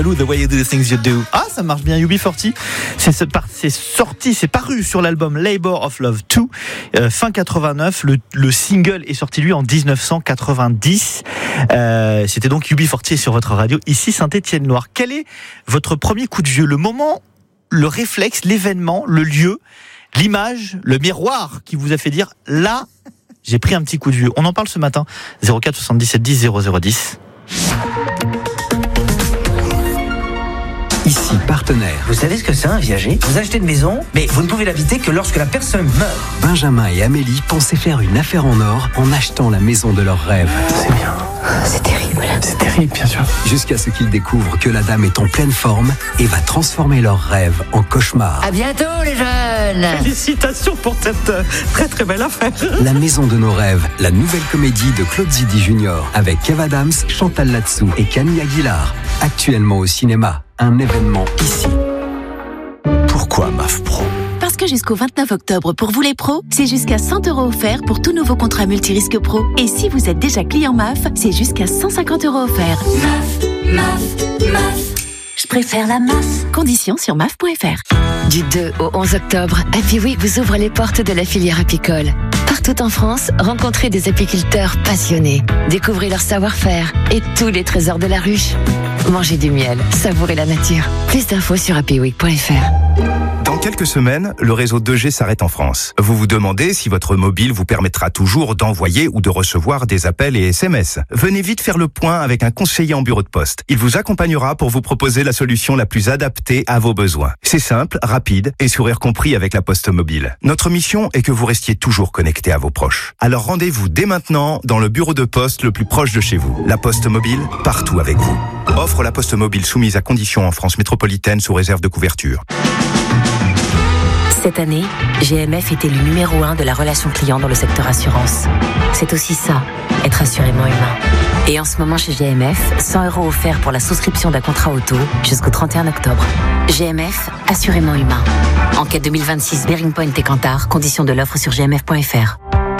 The Way You Do the Things You Do. Ah, ça marche bien, UB40. C'est paru sur l'album Labor of Love 2, fin 89. Le single est sorti, lui, en 1990. C'était donc UB40 sur votre radio, ici Saint-Étienne-Loire. Quel est votre premier coup de vieux? Le moment, le réflexe, l'événement, le lieu, l'image, le miroir qui vous a fait dire, là, j'ai pris un petit coup de vieux. On en parle ce matin. 04 77 10 0010. Ici, partenaire. Vous savez ce que c'est un viager? Vous achetez une maison, mais vous ne pouvez l'habiter que lorsque la personne meurt. Benjamin et Amélie pensaient faire une affaire en or en achetant la maison de leurs rêves. C'est bien. C'est terrible. C'est terrible, bien sûr. Jusqu'à ce qu'ils découvrent que la dame est en pleine forme et va transformer leurs rêves en cauchemar. À bientôt, les jeunes. Félicitations pour cette très très belle affaire. La maison de nos rêves, la nouvelle comédie de Claude Zidi Jr. avec Kev Adams, Chantal Latsou et Camille Aguilar. Actuellement au cinéma, un événement ici. Pourquoi MAF Pro ? Parce que jusqu'au 29 octobre, pour vous les pros, c'est jusqu'à 100 € offerts pour tout nouveau contrat multirisque pro. Et si vous êtes déjà client MAF, c'est jusqu'à 150 € offerts. MAF. Je préfère la MAF. Conditions sur MAF.fr. Du 2 au 11 octobre, Happy Week vous ouvre les portes de la filière apicole. Partout en France, rencontrez des apiculteurs passionnés. Découvrez leur savoir-faire et tous les trésors de la ruche. Mangez du miel, savourez la nature. Plus d'infos sur happyweek.fr. Dans quelques semaines, le réseau 2G s'arrête en France. Vous vous demandez si votre mobile vous permettra toujours d'envoyer ou de recevoir des appels et SMS. Venez vite faire le point avec un conseiller en bureau de poste. Il vous accompagnera pour vous proposer la solution la plus adaptée à vos besoins. C'est simple, rapide et sourire compris avec la Poste Mobile. Notre mission est que vous restiez toujours connecté à vos proches. Alors rendez-vous dès maintenant dans le bureau de poste le plus proche de chez vous. La Poste Mobile, partout avec vous. Offre La Poste Mobile soumise à conditions en France métropolitaine sous réserve de couverture. Cette année, GMF est élu numéro 1 de la relation client dans le secteur assurance. C'est aussi ça, être assurément humain. Et en ce moment chez GMF, 100 € offerts pour la souscription d'un contrat auto jusqu'au 31 octobre. GMF, assurément humain. Enquête 2026 Bearing Point et Kantar, conditions de l'offre sur gmf.fr.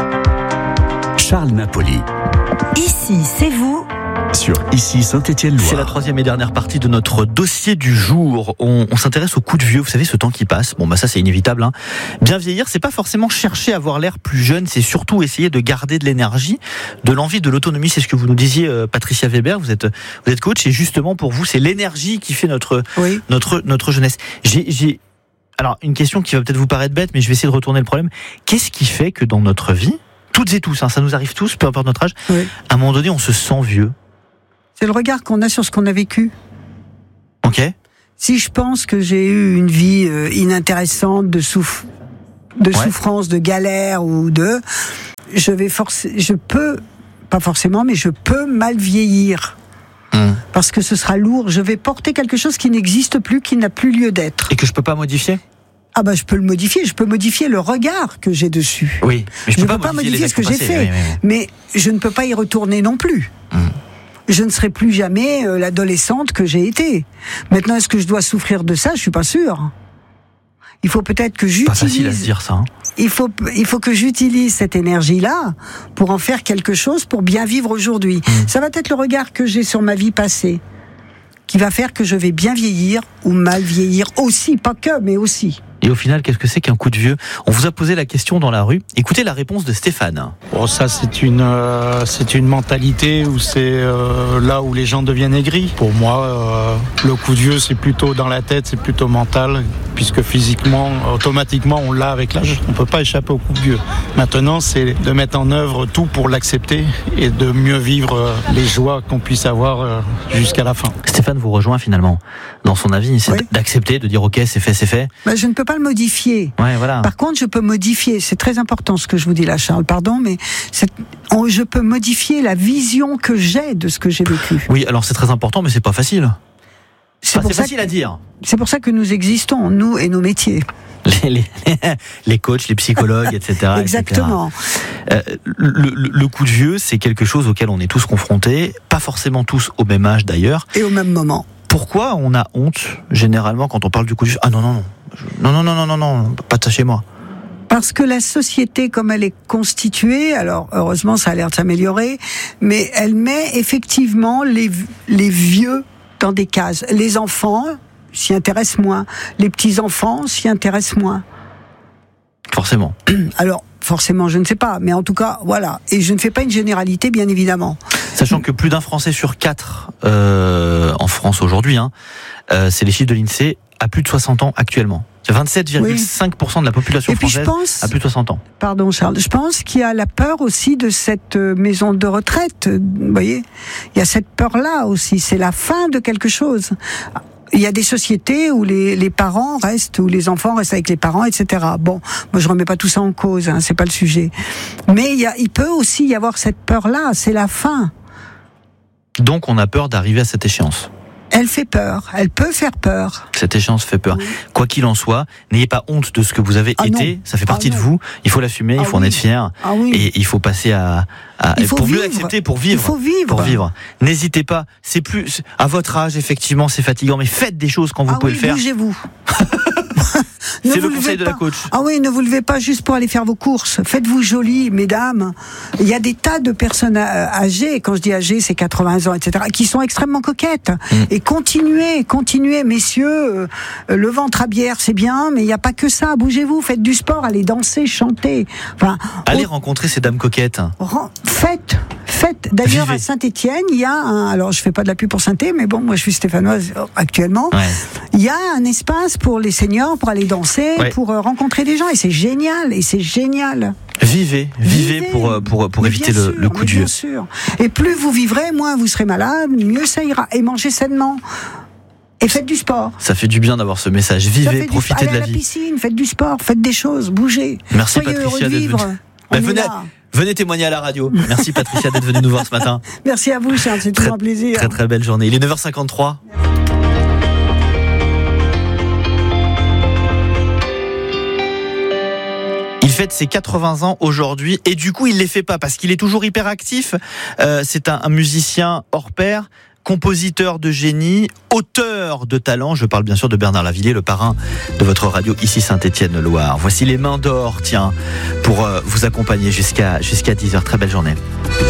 Charles Napoli. Ici, c'est vous. Sur Ici Saint-Étienne-Loire. C'est la troisième et dernière partie de notre dossier du jour. On s'intéresse au coup de vieux. Vous savez, ce temps qui passe. Bon, ça, c'est inévitable, hein. Bien vieillir, c'est pas forcément chercher à avoir l'air plus jeune. C'est surtout essayer de garder de l'énergie, de l'envie, de l'autonomie. C'est ce que vous nous disiez, Patricia Weber. Vous êtes coach. Et justement, pour vous, c'est l'énergie qui fait notre jeunesse. Alors, une question qui va peut-être vous paraître bête, mais je vais essayer de retourner le problème. Qu'est-ce qui fait que dans notre vie, toutes et tous, ça nous arrive tous, peu importe notre âge, à un moment donné, on se sent vieux? C'est le regard qu'on a sur ce qu'on a vécu. Ok. Si je pense que j'ai eu une vie inintéressante, de souffrance, de galère je peux, pas forcément, mais je peux mal vieillir. Parce que ce sera lourd. Je vais porter quelque chose qui n'existe plus, qui n'a plus lieu d'être. Et que je peux pas modifier? Ah je peux le modifier. Je peux modifier le regard que j'ai dessus. Oui. Mais je ne peux pas modifier ce que j'ai fait. Oui. Mais je ne peux pas y retourner non plus. Je ne serai plus jamais l'adolescente que j'ai été. Maintenant, est-ce que je dois souffrir de ça? Je suis pas sûre. Il faut peut-être que j'utilise. Pas facile à se dire ça. Hein. Il faut que j'utilise cette énergie-là pour en faire quelque chose pour bien vivre aujourd'hui. Ça va être le regard que j'ai sur ma vie passée qui va faire que je vais bien vieillir ou mal vieillir aussi, pas que, mais aussi. Et au final, qu'est-ce que c'est qu'un coup de vieux? On vous a posé la question dans la rue. Écoutez la réponse de Stéphane. Bon, ça, c'est une mentalité où c'est là où les gens deviennent aigris. Pour moi, le coup de vieux, c'est plutôt dans la tête, c'est plutôt mental, puisque physiquement, automatiquement, on l'a avec l'âge. On peut pas échapper au coup de vieux. Maintenant, c'est de mettre en œuvre tout pour l'accepter et de mieux vivre les joies qu'on puisse avoir jusqu'à la fin. Stéphane vous rejoint finalement dans son avis, c'est d'accepter, de dire ok, c'est fait. Je ne peux pas le modifier. Ouais, voilà. Par contre, je peux modifier. C'est très important ce que je vous dis là, Charles. Pardon, mais je peux modifier la vision que j'ai de ce que j'ai vécu. Oui, alors c'est très important, mais c'est pas facile. C'est facile à dire. C'est pour ça que nous existons, nous et nos métiers. Les coachs, les psychologues, etc. Exactement. Etc. Le coup de vieux, c'est quelque chose auquel on est tous confrontés, pas forcément tous au même âge d'ailleurs. Et au même moment. Pourquoi on a honte, généralement, quand on parle du coup de vieux? Ah non, pas de ça chez moi. Parce que la société, comme elle est constituée, alors heureusement ça a l'air de s'améliorer, mais elle met effectivement les vieux dans des cases. Les enfants s'y intéressent moins. Les petits-enfants s'y intéressent moins. Forcément. Alors, forcément, je ne sais pas. Mais en tout cas, voilà. Et je ne fais pas une généralité, bien évidemment. Sachant que plus d'un Français sur 4 en France aujourd'hui, c'est les chiffres de l'INSEE, a plus de 60 ans actuellement. C'est 27,5% de la population française a plus de 60 ans. Pardon Charles, je pense qu'il y a la peur aussi de cette maison de retraite. Vous voyez, il y a cette peur-là aussi. C'est la fin de quelque chose. Il y a des sociétés où les parents restent, où les enfants restent avec les parents, etc. Bon, moi je remets pas tout ça en cause, c'est pas le sujet. Mais il peut aussi y avoir cette peur-là, c'est la fin. Donc on a peur d'arriver à cette échéance. Elle fait peur, elle peut faire peur. Cette échéance fait peur. Oui. Quoi qu'il en soit, n'ayez pas honte de ce que vous avez été, ça fait partie de vous, il faut l'assumer, il faut en être fier, et il faut passer pour mieux accepter, pour vivre. Il faut vivre. Pour vivre. N'hésitez pas, c'est plus, à votre âge, effectivement, c'est fatigant, mais faites des choses quand vous pouvez le faire. Bougez-vous. C'est le conseil de la coach. Ah oui, ne vous levez pas juste pour aller faire vos courses. Faites-vous jolie, mesdames. Il y a des tas de personnes âgées, quand je dis âgées, c'est 80 ans, etc., qui sont extrêmement coquettes. Et continuez, messieurs. Le ventre à bière, c'est bien, mais il n'y a pas que ça. Bougez-vous, faites du sport, allez danser, chanter. Enfin, allez rencontrer ces dames coquettes. Faites. D'ailleurs, à Saint-Étienne, il y a alors je fais pas de la pub pour Saint-Étienne, mais bon, moi je suis stéphanoise actuellement. Ouais. Il y a un espace pour les seniors, pour aller danser, pour rencontrer des gens, et c'est génial, Vivez pour éviter le coup de vieux. Bien sûr. Et plus vous vivrez, moins vous serez malade, mieux ça ira. Et mangez sainement. Et faites du sport. Ça fait du bien d'avoir ce message. Vivez, profitez de la vie. Allez à la piscine, faites du sport, faites des choses, bougez. Merci Soyez Patricia d'être venue. Venez témoigner à la radio. Merci Patricia d'être venue nous voir ce matin. Merci à vous Charles, c'est toujours un plaisir. Très très belle journée. Il est 9h53. Il fête ses 80 ans aujourd'hui et du coup il les fait pas parce qu'il est toujours hyper actif. C'est un musicien hors pair, compositeur de génie, auteur de talent. Je parle bien sûr de Bernard Lavilliers, le parrain de votre radio ici Saint-Étienne-Loire. Voici les Mains d'Or, pour vous accompagner jusqu'à 10h. Très belle journée.